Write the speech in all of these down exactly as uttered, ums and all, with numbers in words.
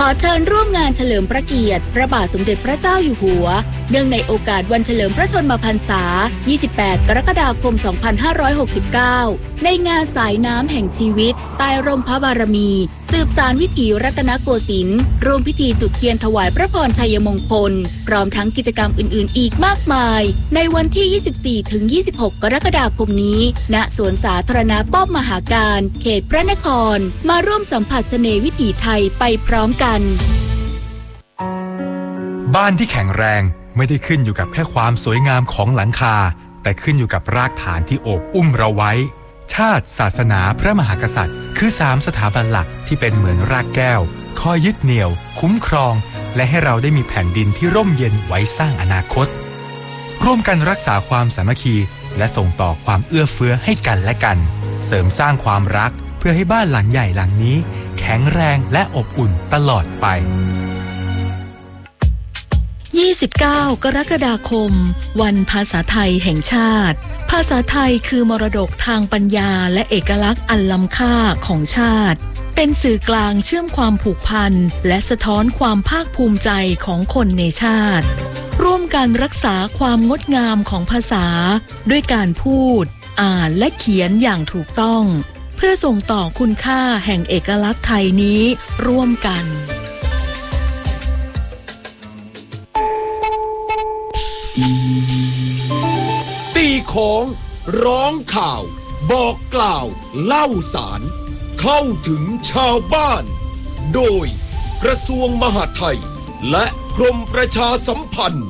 ขอเชิญร่วมงานเฉลิมพระเกียรติพระบาทสมเด็จพระเจ้าอยู่หัวเนื่องในโอกาสวันเฉลิมพระชนมพรรษายี่สิบแปดกรกฎาคมสองพันห้าร้อยหกสิบเก้าในงานสายน้ำแห่งชีวิตใต้ร่มพระบารมีสืบสานวิถีรัตนโกสินทร์ร่วมพิธีจุดเทียนถวายพระพรชัยมงคลพร้อมทั้งกิจกรรมอื่นๆอีกมากมายในวันที่ ยี่สิบสี่ถึงยี่สิบหก กรกฎาคมนี้ณสวนสาธารณะป้อมมหาการเขตพระนครมาร่วมสัมผัสเสน่ห์วิถีไทยไปพร้อมกันบ้านที่แข็งแรงไม่ได้ขึ้นอยู่กับแค่ความสวยงามของหลังคาแต่ขึ้นอยู่กับรากฐานที่โอบอุ้มเราไว้ชาติศาสนาพระมหากษัตริย์คือสามสถาบันหลักที่เป็นเหมือนรากแก้วคอยยึดเหนี่ยวคุ้มครองและให้เราได้มีแผ่นดินที่ร่มเย็นไว้สร้างอนาคตร่วมกันรักษาความสามัคคีและส่งต่อความเอื้อเฟื้อให้กันและกันเสริมสร้างความรักเพื่อให้บ้านหลังใหญ่หลังนี้แข็งแรงและอบอุ่นตลอดไปยี่สิบเก้ากรกฎาคมวันภาษาไทยแห่งชาติภาษาไทยคือมรดกทางปัญญาและเอกลักษณ์อันล้ำค่าของชาติเป็นสื่อกลางเชื่อมความผูกพันและสะท้อนความภาคภูมิใจของคนในชาติร่วมกันรักษาความงดงามของภาษาด้วยการพูดอ่านและเขียนอย่างถูกต้องเพื่อส่งต่อคุณค่าแห่งเอกลักษณ์ไทยนี้ร่วมกันตีของร้องข่าวบอกกล่าวเล่าสารเข้าถึงชาวบ้านโดยกระทรวงมหาดไทยและกรมประชาสัมพันธ์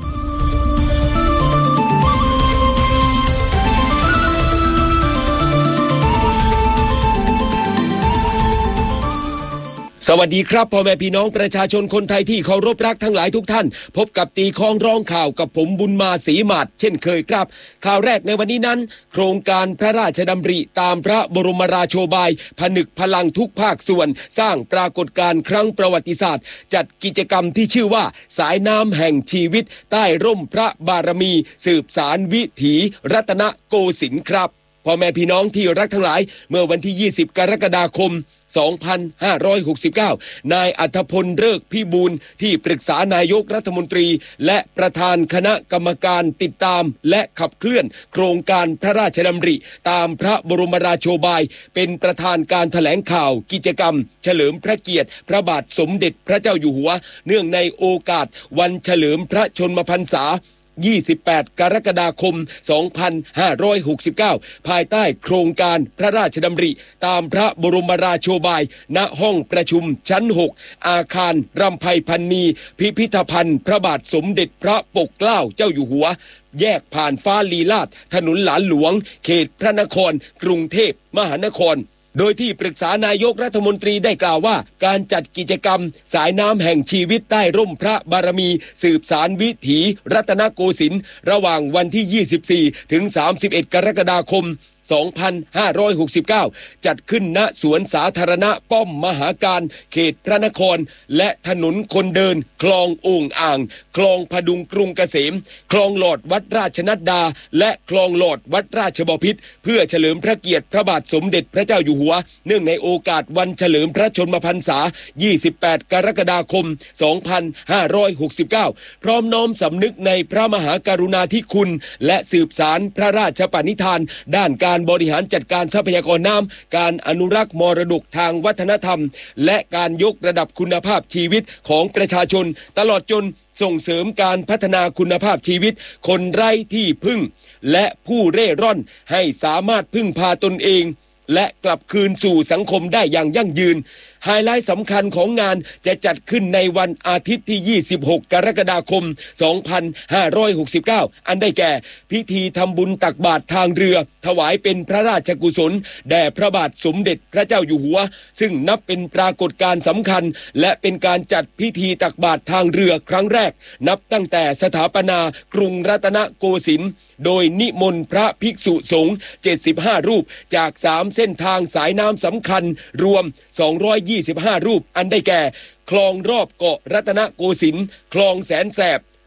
สวัสดีครับพ่อแม่พี่น้องประชาชนคนไทยที่เคารพรักทั้งหลายทุกท่านพบกับตีคล้องร้องข่าวกับผมบุญมาศรีหมาดเช่นเคยครับข่าวแรกในวันนี้นั้นโครงการพระราชดำริตามพระบรมราโชบายผนึกพลังทุกภาคส่วนสร้างปรากฏการณ์ครั้งประวัติศาสตร์จัดกิจกรรมที่ชื่อว่าสายน้ำแห่งชีวิตใต้ร่มพระบารมีสืบสานวิถีรัตนโกสินทร์ครับพ่อแม่พี่น้องที่รักทั้งหลายเมื่อวันที่ยี่สิบกรกฎาคมสองพันห้าร้อยหกสิบเก้านายอัธพลฤกษ์พิบูลที่ปรึกษานายกรัฐมนตรีและประธานคณะกรรมการติดตามและขับเคลื่อนโครงการพระราชดำริตามพระบรมราโชบายเป็นประธานการแถลงข่าวกิจกรรมเฉลิมพระเกียรติพระบาทสมเด็จพระเจ้าอยู่หัวเนื่องในโอกาสวันเฉลิมพระชนมพรรษายี่สิบแปดกรกฎาคมสองพันห้าร้อยหกสิบเก้าภายใต้โครงการพระราชดำริตามพระบรมราโชบายณห้องประชุมชั้นหกอาคารรำไพพรรณีพิพิธภัณฑ์พระบาทสมเด็จพระปกเกล้าเจ้าอยู่หัวแยกผ่านฟ้าลีลาศถนนหลานหลวงเขตพระนครกรุงเทพมหานครโดยที่ปรึกษานายกรัฐมนตรีได้กล่าวว่าการจัดกิจกรรมสายน้ำแห่งชีวิตใต้ร่มพระบารมีสืบสานวิถีรัตนโกสินทร์ระหว่างวันที่ยี่สิบสี่ถึงสามสิบเอ็ดกรกฎาคมสองพันห้าร้อยหกสิบเก้าจัดขึ้นณสวนสาธารณะป้อมมหาการเขตพระนครและถนนคนเดินคลองโอ่งอ่างคลองพดุงกรุงเกษมคลองหลอดวัดราชนัดดาและคลองหลอดวัดราชบพิตรเพื่อเฉลิมพระเกียรติพระบาทสมเด็จพระเจ้าอยู่หัวเนื่องในโอกาสวันเฉลิมพระชนมพรรษายี่สิบแปดกรกฎาคมสองพันห้าร้อยหกสิบเก้าพร้อมน้อมสำนึกในพระมหากรุณาธิคุณและสืบสานพระราชปณิธานด้านการบริหารจัดการทรัพยากรน้ำการอนุรักษ์มรดกทางวัฒนธรรมและการยกระดับคุณภาพชีวิตของประชาชนตลอดจนส่งเสริมการพัฒนาคุณภาพชีวิตคนไร้ที่พึ่งและผู้เร่ร่อนให้สามารถพึ่งพาตนเองและกลับคืนสู่สังคมได้อย่างยั่งยืนไฮไลท์สำคัญของงานจะจัดขึ้นในวันอาทิตย์ที่ยี่สิบหกกรกฎาคมสองพันห้าร้อยหกสิบเก้าอันได้แก่พิธีทำบุญตักบาตรทางเรือถวายเป็นพระราชกุศลแด่พระบาทสมเด็จพระเจ้าอยู่หัวซึ่งนับเป็นปรากฏการณ์สำคัญและเป็นการจัดพิธีตักบาตรทางเรือครั้งแรกนับตั้งแต่สถาปนากรุงรัตนโกสินทร์โดยนิมนต์พระภิกษุสงฆ์เจ็ดสิบห้ารูปจากสามเส้นทางสายน้ำสำคัญรวมสองร้อยยี่สิบห้ารูปอันได้แก่คลองรอบเกาะรัตนโกสินทร์คลองแสนแสบ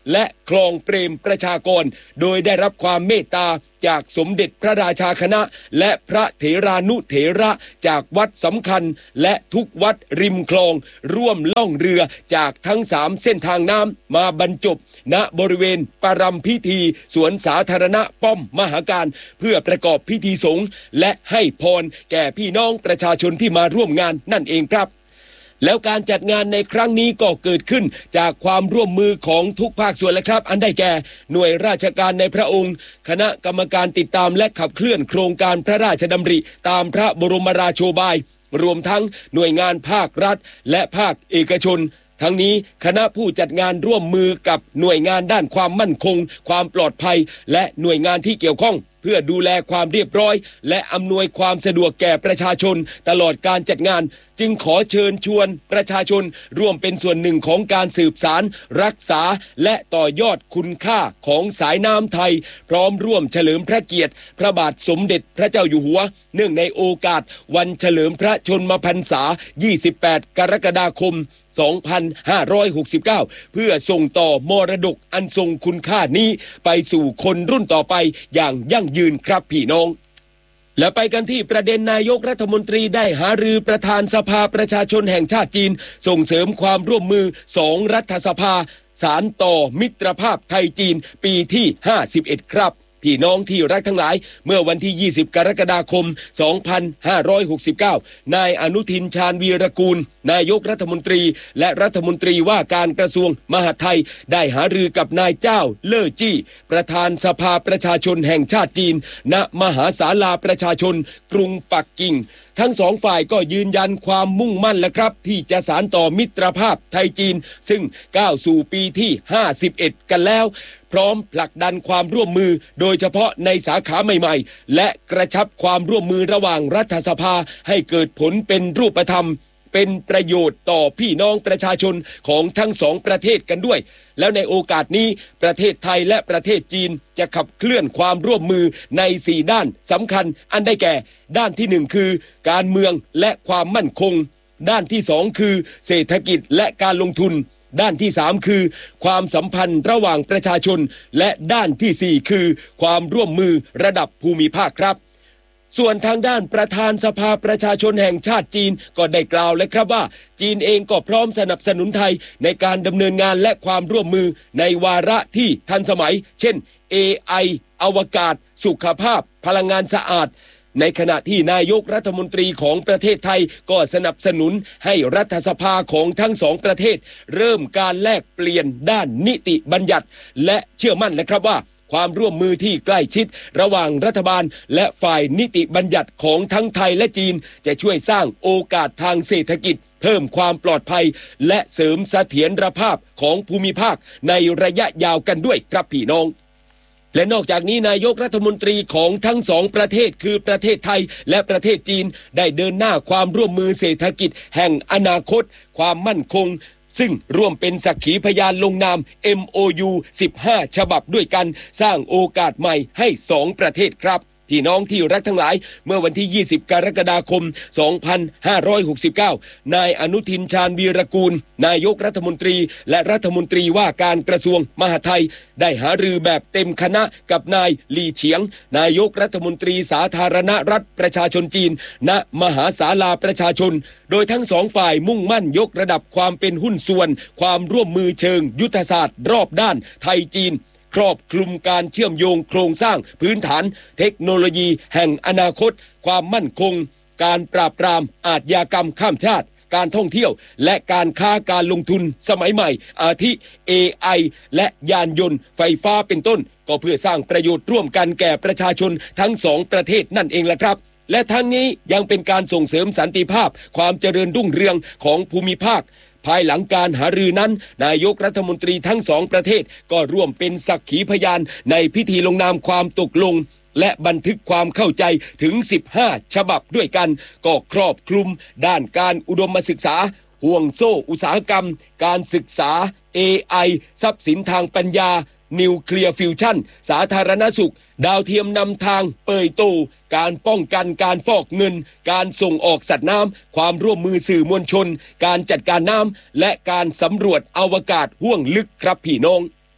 และคลองเปรมประชากรโดยได้รับความเมตตาจากสมเด็จพระราชาคณะและพระเถรานุเถระจากวัดสำคัญและทุกวัดริมคลองร่วมล่องเรือจากทั้งสามเส้นทางน้ำมาบรรจบณบริเวณปรำพิธีสวนสาธารณะป้อมมหาการเพื่อประกอบพิธีสงฆ์และให้พรแก่พี่น้องประชาชนที่มาร่วมงานนั่นเองครับแล้วการจัดงานในครั้งนี้ก็เกิดขึ้นจากความร่วมมือของทุกภาคส่วนและครับอันได้แก่หน่วยราชการในพระองค์คณะกรรมการติดตามและขับเคลื่อนโครงการพระราชดำริตามพระบรมราโชบายรวมทั้งหน่วยงานภาครัฐและภาคเอกชนทั้งนี้คณะผู้จัดงานร่วมมือกับหน่วยงานด้านความมั่นคงความปลอดภัยและหน่วยงานที่เกี่ยวข้องเพื่อดูแลความเรียบร้อยและอำนวยความสะดวกแก่ประชาชนตลอดการจัดงานจึงขอเชิญชวนประชาชนร่วมเป็นส่วนหนึ่งของการสืบสารรักษาและต่อยอดคุณค่าของสายน้ำไทยพร้อมร่วมเฉลิมพระเกียรติพระบาทสมเด็จพระเจ้าอยู่หัวเนื่องในโอกาสวันเฉลิมพระชนมพรรษายี่สิบแปดกรกฎาคมสองพันห้าร้อยหกสิบเก้าเพื่อส่งต่อมรดกอันทรงคุณค่านี้ไปสู่คนรุ่นต่อไปอย่างยั่งยืนครับพี่น้องและไปกันที่ประเด็นนายกรัฐมนตรีได้หารือประธานสภาประชาชนแห่งชาติจีนส่งเสริมความร่วมมือสองรัฐสภาสานต่อมิตรภาพไทยจีนปีที่ห้าสิบเอ็ดครับพี่น้องที่รักทั้งหลายเมื่อวันที่ยี่สิบกรกฎาคมสองพันห้าร้อยหกสิบเก้านายอนุทินชาญวีรกูลนายกรัฐมนตรีและรัฐมนตรีว่าการกระทรวงมหาดไทยได้หารือกับนายเจ้าเล่อจี้ประธานสภาประชาชนแห่งชาติจีนณมหาศาลาประชาชนกรุงปักกิ่งทั้งสองฝ่ายก็ยืนยันความมุ่งมั่นและครับที่จะสานต่อมิตรภาพไทยจีนซึ่งก้าวสู่ปีที่ห้าสิบเอ็ดกันแล้วพร้อมผลักดันความร่วมมือโดยเฉพาะในสาขาใหม่ๆและกระชับความร่วมมือระหว่างรัฐสภาให้เกิดผลเป็นรูปธรรมเป็นประโยชน์ต่อพี่น้องประชาชนของทั้งสองประเทศกันด้วยแล้วในโอกาสนี้ประเทศไทยและประเทศจีนจะขับเคลื่อนความร่วมมือในสี่ด้านสำคัญอันได้แก่ด้านที่หนึ่งคือการเมืองและความมั่นคงด้านที่สองคือเศรษฐกิจและการลงทุนด้านที่สามคือความสัมพันธ์ระหว่างประชาชนและด้านที่สี่คือความร่วมมือระดับภูมิภาคครับส่วนทางด้านประธานสภาประชาชนแห่งชาติจีนก็ได้กล่าวเลยครับว่าจีนเองก็พร้อมสนับสนุนไทยในการดำเนินงานและความร่วมมือในวาระที่ทันสมัยเช่น เอ ไอ อวกาศสุขภาพพลังงานสะอาดในขณะที่นายกรัฐมนตรีของประเทศไทยก็สนับสนุนให้รัฐสภาของทั้งสองประเทศเริ่มการแลกเปลี่ยนด้านนิติบัญญัติและเชื่อมั่นและครับว่าความร่วมมือที่ใกล้ชิดระหว่างรัฐบาลและฝ่ายนิติบัญญัติของทั้งไทยและจีนจะช่วยสร้างโอกาสทางเศรษฐกิจเพิ่มความปลอดภัยและเสริมเสถียรภาพของภูมิภาคในระยะยาวกันด้วยครับพี่น้องและนอกจากนี้นายกรัฐมนตรีของทั้งสองประเทศคือประเทศไทยและประเทศจีนได้เดินหน้าความร่วมมือเศรษฐกิจแห่งอนาคตความมั่นคงซึ่งร่วมเป็นสักขีพยานลงนาม เอ็ม โอ ยู สิบห้า ฉบับด้วยกันสร้างโอกาสใหม่ให้สองประเทศครับพี่น้องที่รักทั้งหลายเมื่อวันที่ยี่สิบกรกฎาคมสองพันห้าร้อยหกสิบเก้านายอนุทินชาญวีรกูลนายกรัฐมนตรีและรัฐมนตรีว่าการกระทรวงมหาดไทยได้หารือแบบเต็มคณะกับนายหลี่เฉียงนายกรัฐมนตรีสาธารณรัฐประชาชนจีนณมหาศาลาประชาชนโดยทั้งสองฝ่ายมุ่งมั่นยกระดับความเป็นหุ้นส่วนความร่วมมือเชิงยุทธศาสตร์รอบด้านไทยจีนครอบคลุมการเชื่อมโยงโครงสร้างพื้นฐานเทคโนโลยีแห่งอนาคตความมั่นคงการปราบปรามอาชญากรรมข้ามชาติการท่องเที่ยวและการค้าการลงทุนสมัยใหม่อาทิ เอ ไอ และยานยนต์ไฟฟ้าเป็นต้นก็เพื่อสร้างประโยชน์ร่วมกันแก่ประชาชนทั้งสองประเทศนั่นเองแหละครับและทั้งนี้ยังเป็นการส่งเสริมสันติภาพความเจริญรุ่งเรืองของภูมิภาคภายหลังการหารือนั้นนายกรัฐมนตรีทั้งสองประเทศก็ร่วมเป็นสักขีพยานในพิธีลงนามความตกลงและบันทึกความเข้าใจถึงสิบห้าฉบับด้วยกันก็ครอบคลุมด้านการอุดมศึกษาห่วงโซ่อุตสาหกรรมการศึกษา เอ ไอ ทรัพย์สินทางปัญญานิวเคลียร์ฟิวชั่นสาธารณสุขดาวเทียมนำทางเปิดโตการป้องกันการฟอกเงินการส่งออกสัตว์น้ำความร่วมมือสื่อมวลชนการจัดการน้ำและการสำรวจอวกาศห้วงลึกครับพี่น้อง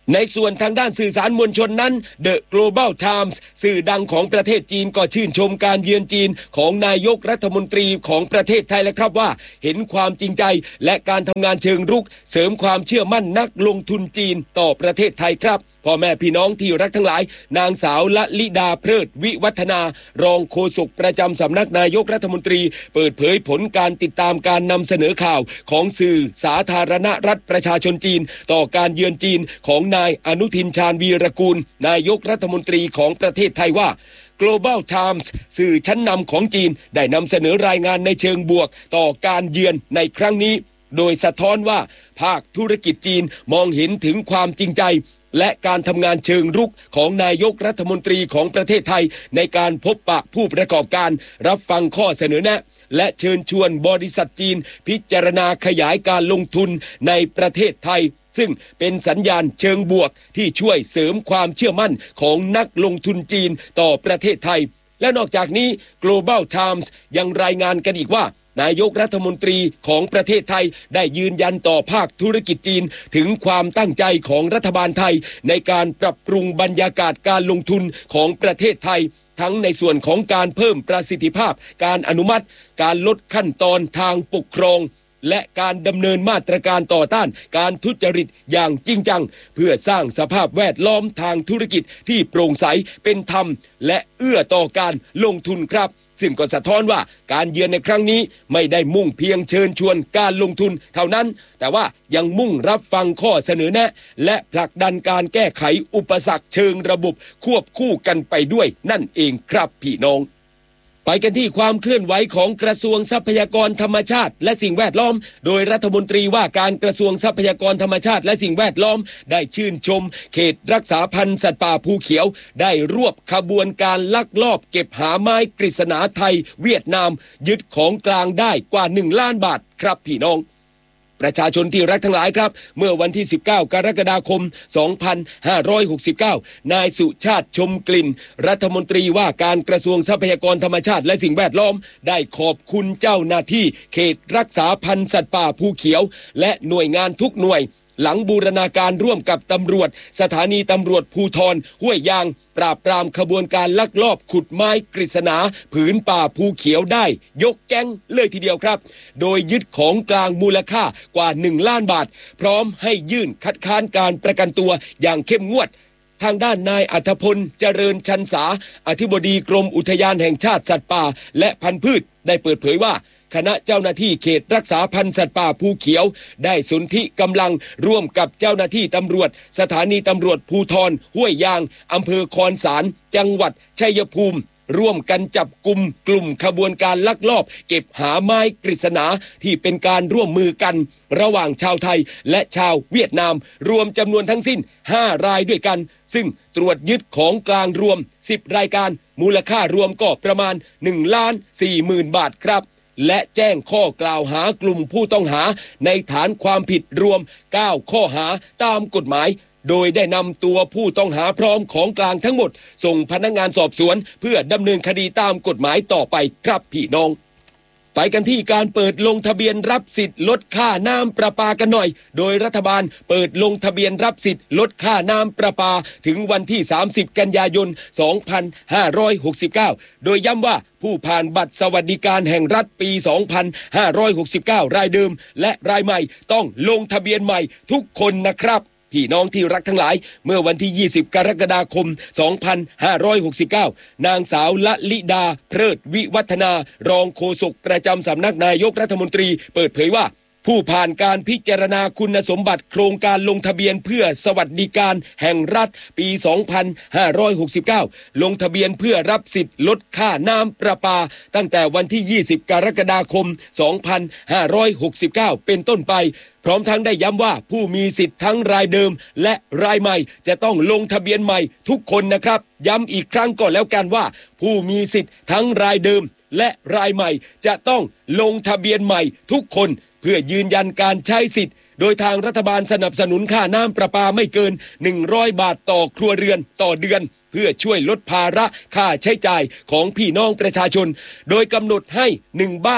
ในส่วนทางด้านสื่อสารมวลชนนั้น The Global Times สื่อดังของประเทศจีนก็ชื่นชมการเยือนจีนของนายกรัฐมนตรีของประเทศไทยและครับว่าเห็นความจริงใจและการทำงานเชิงรุกเสริมความเชื่อมั่นนักลงทุนจีนต่อประเทศไทยครับพ่อแม่พี่น้องที่รักทั้งหลายนางสาวละลิดาเพลิดวิวัฒนารองโฆษกประจำสำนักนายกรัฐมนตรีเปิดเผยผลการติดตามการนำเสนอข่าวของสื่อสาธารณรัฐประชาชนจีนต่อการเยือนจีนของนายอนุทินชาญวีรกูลนายกรัฐมนตรีของประเทศไทยว่า Global Times สื่อชั้นนำของจีนได้นำเสนอรายงานในเชิงบวกต่อการเยือนในครั้งนี้โดยสะท้อนว่าภาคธุรกิจจีนมองเห็นถึงความจริงใจและการทำงานเชิงรุกของนายกรัฐมนตรีของประเทศไทยในการพบปะผู้ประกอบการรับฟังข้อเสนอแนะและเชิญชวนบริษัทจีนพิจารณาขยายการลงทุนในประเทศไทยซึ่งเป็นสัญญาณเชิงบวกที่ช่วยเสริมความเชื่อมั่นของนักลงทุนจีนต่อประเทศไทยและนอกจากนี้ Global Times ยังรายงานกันอีกว่านายกรัฐมนตรีของประเทศไทยได้ยืนยันต่อภาคธุรกิจจีนถึงความตั้งใจของรัฐบาลไทยในการปรับปรุงบรรยากาศการลงทุนของประเทศไทยทั้งในส่วนของการเพิ่มประสิทธิภาพการอนุมัติการลดขั้นตอนทางปกครองและการดำเนินมาตรการต่อต้านการทุจริตอย่างจริงจังเพื่อสร้างสภาพแวดล้อมทางธุรกิจที่โปร่งใสเป็นธรรมและเอื้อต่อการลงทุนครับซึ่งก็สะท้อนว่าการเยือนในครั้งนี้ไม่ได้มุ่งเพียงเชิญชวนการลงทุนเท่านั้นแต่ว่ายังมุ่งรับฟังข้อเสนอแนะและผลักดันการแก้ไขอุปสรรคเชิงระบบควบคู่กันไปด้วยนั่นเองครับพี่น้องไปกันที่ความเคลื่อนไหวของกระทรวงทรัพยากรธรรมชาติและสิ่งแวดล้อมโดยรัฐมนตรีว่าการกระทรวงทรัพยากรธรรมชาติและสิ่งแวดล้อมได้ชื่นชมเขตรักษาพันธุ์สัตว์ป่าภูเขียวได้รวบขบวนการลักลอบเก็บหาไม้กฤษณาไทยเวียดนามยึดของกลางได้กว่าหนึ่งล้านบาทครับพี่น้องประชาชนที่รักทั้งหลายครับเมื่อวันที่สิบเก้ากรกฎาคมสองพันห้าร้อยหกสิบเก้านายสุชาติชมกลิ่นรัฐมนตรีว่าการกระทรวงทรัพยากรธรรมชาติและสิ่งแวดล้อมได้ขอบคุณเจ้าหน้าที่เขตรักษาพันธุ์สัตว์ป่าภูเขียวและหน่วยงานทุกหน่วยหลังบูรณาการร่วมกับตำรวจสถานีตำรวจภูธรห้วยยางปราบปรามขบวนการลักลอบขุดไม้กฤษณาผืนป่าภูเขียวได้ยกแก๊งเลยทีเดียวครับโดยยึดของกลางมูลค่ากว่าหนึ่งล้านบาทพร้อมให้ยื่นคัดค้านการประกันตัวอย่างเข้มงวดทางด้านนายอัธพลเจริญชันษาอธิบดีกรมอุทยานแห่งชาติสัตว์ป่าและพันธุ์พืชได้เปิดเผยว่าคณะเจ้าหน้าที่เขตรักษาพันธุ์สัตว์ป่าภูเขียวได้สนธิกำลังร่วมกับเจ้าหน้าที่ตำรวจสถานีตำรวจภูธรห้วยยางอำเภอคอนสารจังหวัดชัยภูมิร่วมกันจับกุมกลุ่มขบวนการลักลอบเก็บหาไม้กฤษณาที่เป็นการร่วมมือกันระหว่างชาวไทยและชาวเวียดนามรวมจำนวนทั้งสิ้นห้ารายด้วยกันซึ่งตรวจยึดของกลางรวมสิบรายการมูลค่ารวมก็ประมาณหนึ่งล้านสี่หมื่นบาทครับและแจ้งข้อกล่าวหากลุ่มผู้ต้องหาในฐานความผิดรวมเก้าข้อหาตามกฎหมายโดยได้นำตัวผู้ต้องหาพร้อมของกลางทั้งหมดส่งพนักงานสอบสวนเพื่อดำเนินคดีตามกฎหมายต่อไปครับพี่น้องไปกันที่การเปิดลงทะเบียนรับสิทธิ์ลดค่าน้ำประปากันหน่อยโดยรัฐบาลเปิดลงทะเบียนรับสิทธิ์ลดค่าน้ำประปาถึงวันที่สามสิบกันยายนสองพันห้าร้อยหกสิบเก้าโดยย้ำว่าผู้ผ่านบัตรสวัสดิการแห่งรัฐปีสองพันห้าร้อยหกสิบเก้ารายเดิมและรายใหม่ต้องลงทะเบียนใหม่ทุกคนนะครับพี่น้องที่รักทั้งหลายเมื่อวันที่ยี่สิบกรกฎาคมสองพันห้าร้อยหกสิบเก้านางสาวละลิดาเพลิดวิวัฒนารองโฆษกประจำสำนักนายกรัฐมนตรีเปิดเผยว่าผู้ผ่านการพิจารณาคุณสมบัติโครงการลงทะเบียนเพื่อสวัสดิการแห่งรัฐปีสองพันห้าร้อยหกสิบเก้าลงทะเบียนเพื่อรับสิทธิ์ลดค่าน้ำประปาตั้งแต่วันที่ยี่สิบกรกฎาคมสองพันห้าร้อยหกสิบเก้าเป็นต้นไปพร้อมทั้งได้ย้ำว่าผู้มีสิทธิ์ทั้งรายเดิมและรายใหม่จะต้องลงทะเบียนใหม่ทุกคนนะครับย้ำอีกครั้งก่อนแล้วกันว่าผู้มีสิทธิ์ทั้งรายเดิมและรายใหม่จะต้องลงทะเบียนใหม่ทุกคนเพื่อยืนยันการใช้สิทธิ์โดยทางรัฐบาลสนับสนุนค่าน้ำประปาไม่เกินหนึ่งร้อยบาทต่อครัวเรือนต่อเดือนเพื่อช่วยลดภาระค่าใช้จ่ายของพี่น้องประชาชนโดยกำหนดให้หนึ่งบ้าน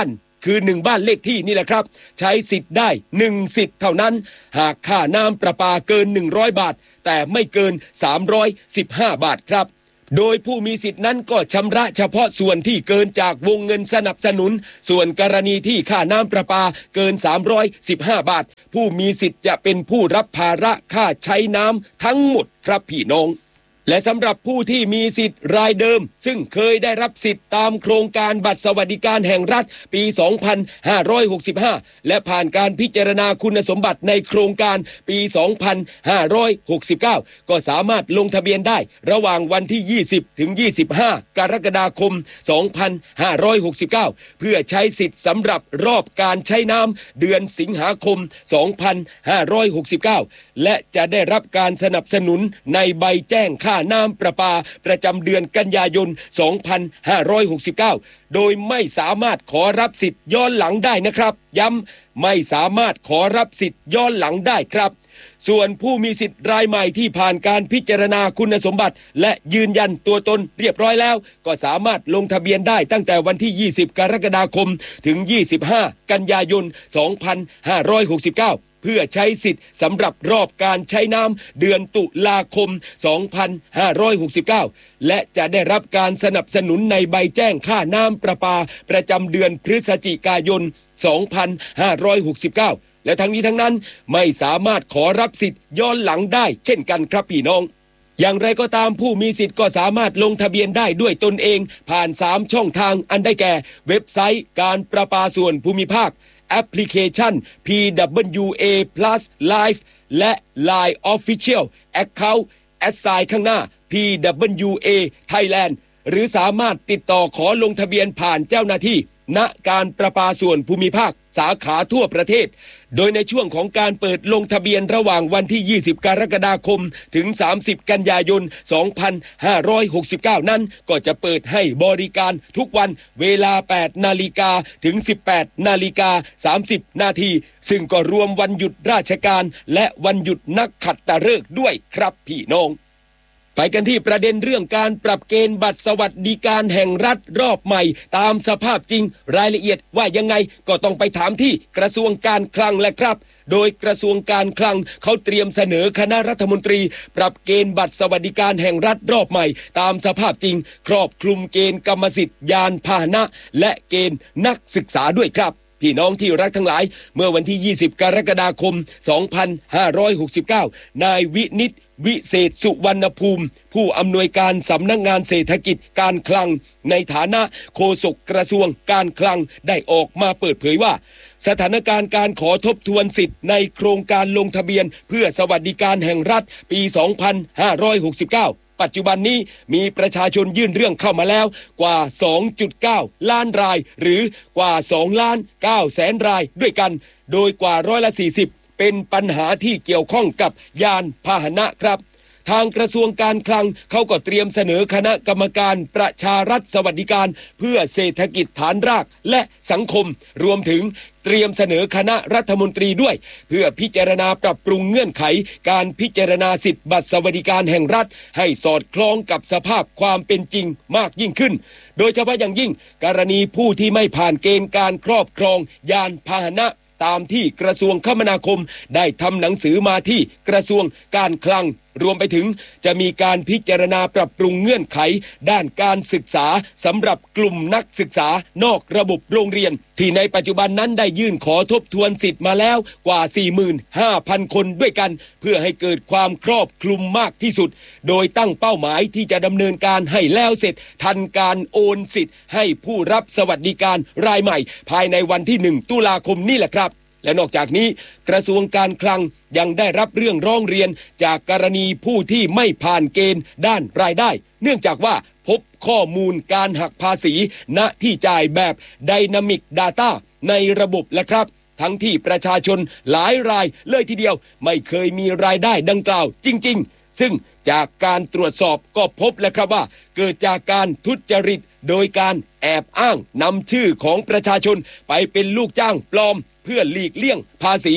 คือหนึ่งบ้านเลขที่นี่แหละครับใช้สิทธิ์ได้หนึ่งสิทธิ์เท่านั้นหากค่าน้ำประปาเกินหนึ่งร้อยบาทแต่ไม่เกินสามร้อยสิบห้าบาทครับโดยผู้มีสิทธินั้นก็ชำระเฉพาะส่วนที่เกินจากวงเงินสนับสนุนส่วนกรณีที่ค่าน้ำประปาเกินสามร้อยสิบห้าบาทผู้มีสิทธิ์จะเป็นผู้รับภาระค่าใช้น้ำทั้งหมดครับพี่น้องและสำหรับผู้ที่มีสิทธิ์รายเดิมซึ่งเคยได้รับสิทธิ์ตามโครงการบัตรสวัสดิการแห่งรัฐปีสองพันห้าร้อยหกสิบห้าและผ่านการพิจารณาคุณสมบัติในโครงการปีสองพันห้าร้อยหกสิบเก้าก็สามารถลงทะเบียนได้ระหว่างวันที่ยี่สิบถึงยี่สิบห้ากรกฎาคมสองพันห้าร้อยหกสิบเก้าเพื่อใช้สิทธิ์สำหรับรอบการใช้น้ำเดือนสิงหาคมสองพันห้าร้อยหกสิบเก้าและจะได้รับการสนับสนุนในใบแจ้งค่าน้ำประปาประจำเดือนกันยายนสองพันห้าร้อยหกสิบเก้าโดยไม่สามารถขอรับสิทธิ์ย้อนหลังได้นะครับย้ำไม่สามารถขอรับสิทธิ์ย้อนหลังได้ครับส่วนผู้มีสิทธิ์รายใหม่ที่ผ่านการพิจารณาคุณสมบัติและยืนยันตัวตนเรียบร้อยแล้วก็สามารถลงทะเบียนได้ตั้งแต่วันที่ยี่สิบกรกฎาคมถึงยี่สิบห้ากันยายนสองพันห้าร้อยหกสิบเก้าเพื่อใช้สิทธิ์สำหรับรอบการใช้น้ำเดือนตุลาคมสองพันห้าร้อยหกสิบเก้าและจะได้รับการสนับสนุนในใบแจ้งค่าน้ำประปาประจำเดือนพฤศจิกายนสองพันห้าร้อยหกสิบเก้าและทั้งนี้ทั้งนั้นไม่สามารถขอรับสิทธิ์ย้อนหลังได้เช่นกันครับพี่น้องอย่างไรก็ตามผู้มีสิทธิ์ก็สามารถลงทะเบียนได้ด้วยตนเองผ่านสามช่องทางอันได้แก่เว็บไซต์การประปาส่วนภูมิภาคแอปพลิเคชัน พี ดับเบิลยู เอ Plus Live และ ไลน์ Official Account แอดไซน์ข้างหน้า พี ดับเบิลยู เอ Thailand หรือสามารถติดต่อขอลงทะเบียนผ่านเจ้าหน้าที่ณการประปาส่วนภูมิภาคสาขาทั่วประเทศโดยในช่วงของการเปิดลงทะเบียนระหว่างวันที่ยี่สิบกรกฎาคมถึงสามสิบกันยายนสองพันห้าร้อยหกสิบเก้านั้นก็จะเปิดให้บริการทุกวันเวลาแปดนาฬิกาถึงสิบแปดนาฬิกาสามสิบนาทีซึ่งก็รวมวันหยุดราชการและวันหยุดนักขัตฤกษ์ด้วยครับพี่น้องไปกันที่ประเด็นเรื่องการปรับเกณฑ์บัตรสวัสดิการแห่งรัฐรอบใหม่ตามสภาพจริงรายละเอียดว่ายังไงก็ต้องไปถามที่กระทรวงการคลังแหละครับโดยกระทรวงการคลังเขาเตรียมเสนอคณะรัฐมนตรีปรับเกณฑ์บัตรสวัสดิการแห่งรัฐรอบใหม่ตามสภาพจริงครอบคลุมเกณฑ์กรรมสิทธิ์ยานพาหนะและเกณฑ์นักศึกษาด้วยครับพี่น้องที่รักทั้งหลายเมื่อวันที่ยี่สิบกรกฎาคมสองพันห้าร้อยหกสิบเก้านายวินิตวิเศษสุวรรณภูมิผู้อำนวยการสำนักงานเศรษฐกิจการคลังในฐานะโฆษกกระทรวงการคลังได้ออกมาเปิดเผยว่าสถานการณ์การขอทบทวนสิทธิ์ในโครงการลงทะเบียนเพื่อสวัสดิการแห่งรัฐปีสองพันห้าร้อยหกสิบเก้าปัจจุบันนี้มีประชาชนยื่นเรื่องเข้ามาแล้วกว่า สองจุดเก้า ล้านรายหรือกว่าสองล้านเก้าแสนรายด้วยกันโดยกว่าร้อยละสี่สิบเป็นปัญหาที่เกี่ยวข้องกับยานพาหนะครับทางกระทรวงการคลังเขาก็เตรียมเสนอคณะกรรมการประชารัฐสวัสดิการเพื่อเศรษฐกิจฐานรากและสังคมรวมถึงเตรียมเสนอคณะรัฐมนตรีด้วยเพื่อพิจารณาปรับปรุงเงื่อนไขการพิจารณาสิทธิบัตรสวัสดิการแห่งรัฐให้สอดคล้องกับสภาพความเป็นจริงมากยิ่งขึ้นโดยเฉพาะอย่างยิ่งกรณีผู้ที่ไม่ผ่านเกณฑ์การครอบครองยานพาหนะตามที่กระทรวงคมนาคมได้ทำหนังสือมาที่กระทรวงการคลังรวมไปถึงจะมีการพิจารณาปรับปรุงเงื่อนไขด้านการศึกษาสำหรับกลุ่มนักศึกษานอกระบบโรงเรียนที่ในปัจจุบันนั้นได้ยื่นขอทบทวนสิทธิ์มาแล้วกว่า สี่หมื่นห้าพัน คนด้วยกันเพื่อให้เกิดความครอบคลุมมากที่สุดโดยตั้งเป้าหมายที่จะดำเนินการให้แล้วเสร็จทันการโอนสิทธิ์ให้ผู้รับสวัสดิการรายใหม่ภายในวันที่หนึ่งตุลาคมนี้แหละครับและนอกจากนี้กระทรวงการคลังยังได้รับเรื่องร้องเรียนจากกรณีผู้ที่ไม่ผ่านเกณฑ์ด้านรายได้เนื่องจากว่าพบข้อมูลการหักภาษีณที่จ่ายแบบ Dynamic Data ในระบบและครับทั้งที่ประชาชนหลายรายเลยทีเดียวไม่เคยมีรายได้ดังกล่าวจริงๆซึ่งจากการตรวจสอบก็พบแล้วครับว่าเกิดจากการทุจริตโดยการแอบอ้างนำชื่อของประชาชนไปเป็นลูกจ้างปลอมเพื่อหลีกเลี่ยงภาษี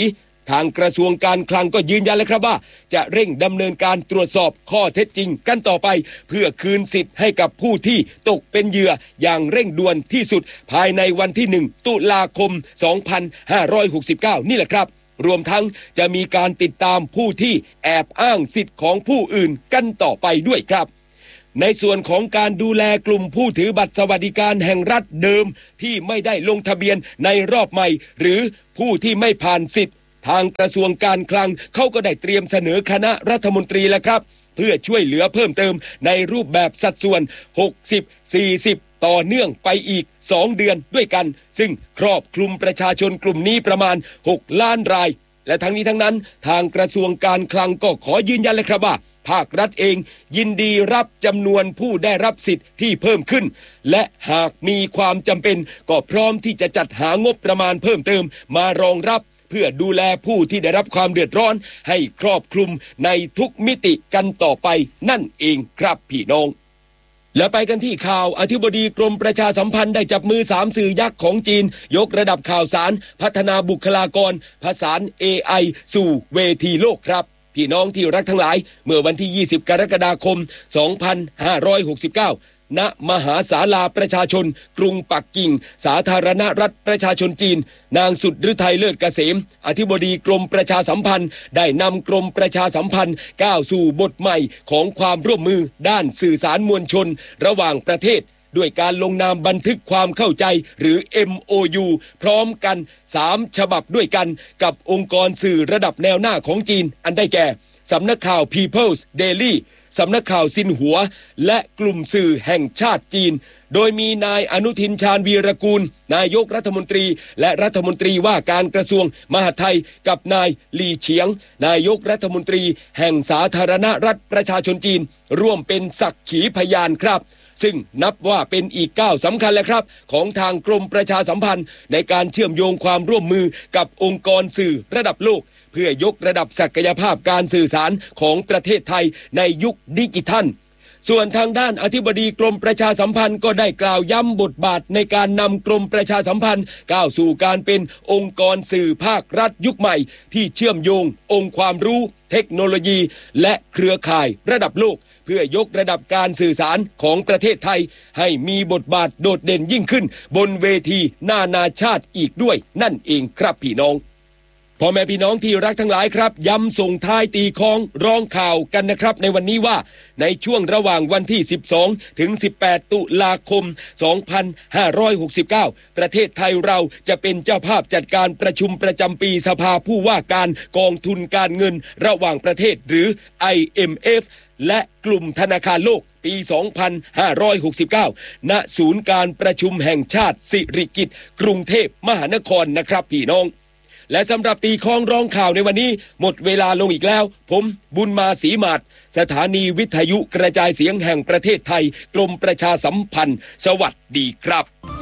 ทางกระทรวงการคลังก็ยืนยันเลยครับว่าจะเร่งดำเนินการตรวจสอบข้อเท็จจริงกันต่อไปเพื่อคืนสิทธิ์ให้กับผู้ที่ตกเป็นเหยื่ออย่างเร่งด่วนที่สุดภายในวันที่หนึ่งตุลาคมสองพันห้าร้อยหกสิบเก้านี่แหละครับรวมทั้งจะมีการติดตามผู้ที่แอบอ้างสิทธิ์ของผู้อื่นกันต่อไปด้วยครับในส่วนของการดูแลกลุ่มผู้ถือบัตรสวัสดิการแห่งรัฐเดิมที่ไม่ได้ลงทะเบียนในรอบใหม่หรือผู้ที่ไม่ผ่านสิทธิ์ทางกระทรวงการคลังเขาก็ได้เตรียมเสนอคณะรัฐมนตรีแล้วครับเพื่อช่วยเหลือเพิ่มเติมในรูปแบบสัดส่วนหกสิบ สี่สิบต่อเนื่องไปอีกสองเดือนด้วยกันซึ่งครอบคลุมประชาชนกลุ่มนี้ประมาณหกล้านรายและทั้งนี้ทั้งนั้นทางกระทรวงการคลังก็ขอยืนยันเลยครับว่าภาครัฐเองยินดีรับจำนวนผู้ได้รับสิทธิ์ที่เพิ่มขึ้นและหากมีความจำเป็นก็พร้อมที่จะจัดหางบประมาณเพิ่มเติมมารองรับเพื่อดูแลผู้ที่ได้รับความเดือดร้อนให้ครอบคลุมในทุกมิติกันต่อไปนั่นเองครับพี่น้องและไปกันที่ข่าวอธิบดีกรมประชาสัมพันธ์ได้จับมือสามสื่อยักษ์ของจีนยกระดับข่าวสารพัฒนาบุคลากรผสาน เอ ไอ สู่เวทีโลกครับพี่น้องที่รักทั้งหลายเมื่อวันที่ยี่สิบกรกฎาคมสองพันห้าร้อยหกสิบเก้าณมหาศาลาประชาชนกรุงปักกิ่งสาธารณรัฐประชาชนจีนนางสุดฤทัยเลิศเกษมอธิบดีกรมประชาสัมพันธ์ได้นำกรมประชาสัมพันธ์ก้าวสู่บทใหม่ของความร่วมมือด้านสื่อสารมวลชนระหว่างประเทศด้วยการลงนามบันทึกความเข้าใจหรือ เอ็ม โอ ยู พร้อมกันสามฉบับด้วยกันกับองค์กรสื่อระดับแนวหน้าของจีนอันได้แก่สำนักข่าว People's Daily สำนักข่าวซินหัวและกลุ่มสื่อแห่งชาติจีนโดยมีนายอนุทินชาญวีรกูลนายกรัฐมนตรีและรัฐมนตรีว่าการกระทรวงมหาดไทยกับนายหลี่เฉียงนายกรัฐมนตรีแห่งสาธารณรัฐประชาชนจีนร่วมเป็นสักขีพยานครับซึ่งนับว่าเป็นอีกก้าวสำคัญแล้วครับของทางกรมประชาสัมพันธ์ในการเชื่อมโยงความร่วมมือกับองค์กรสื่อระดับโลกเพื่อยกระดับศักยภาพการสื่อสารของประเทศไทยในยุคดิจิทัลส่วนทางด้านอธิบดีกรมประชาสัมพันธ์ก็ได้กล่าวย้ำบทบาทในการนำกรมประชาสัมพันธ์ก้าวสู่การเป็นองค์กรสื่อภาครัฐยุคใหม่ที่เชื่อมโยงองค์ความรู้เทคโนโลยีและเครือข่ายระดับโลกเพื่อยกระดับการสื่อสารของประเทศไทยให้มีบทบาทโดดเด่นยิ่งขึ้นบนเวทีนานาชาติอีกด้วยนั่นเองครับพี่น้องพ่อแม่พี่น้องที่รักทั้งหลายครับย้ำส่งท้ายตีคล้องร้องข่าวกันนะครับในวันนี้ว่าในช่วงระหว่างวันที่สิบสองถึงสิบแปดตุลาคมสองพันห้าร้อยหกสิบเก้าประเทศไทยเราจะเป็นเจ้าภาพจัดการประชุมประจำปีสภาผู้ว่าการกองทุนการเงินระหว่างประเทศหรือ ไอ เอ็ม เอฟ และกลุ่มธนาคารโลกปีสองพันห้าร้อยหกสิบเก้าณศูนย์การประชุมแห่งชาติสิริกิติ์กรุงเทพมหานครนะครับพี่น้องและสำหรับตีคล้องร้องข่าวในวันนี้หมดเวลาลงอีกแล้วผมบุญมาศรีหมาดสถานีวิทยุกระจายเสียงแห่งประเทศไทยกรมประชาสัมพันธ์สวัสดีครับ